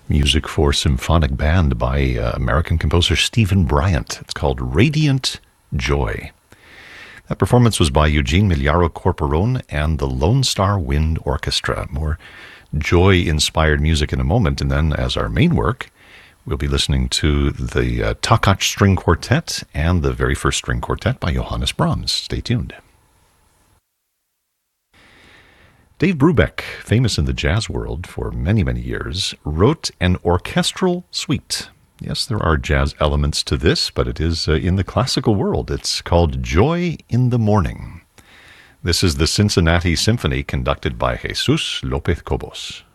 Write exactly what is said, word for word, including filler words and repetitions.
Music for symphonic band by uh, American composer Stephen Bryant. It's called Radiant Joy. That performance was by Eugene Miliaro Corporone and the Lone Star Wind Orchestra. More joy-inspired music in a moment, and then as our main work, we'll be listening to the uh, Takács String Quartet and the very first string quartet by Johannes Brahms. Stay tuned. Dave Brubeck, famous in the jazz world for many, many years, wrote an orchestral suite. Yes, there are jazz elements to this, but it is uh, in the classical world. It's called Joy in the Morning. This is the Cincinnati Symphony conducted by Jesus Lopez Cobos.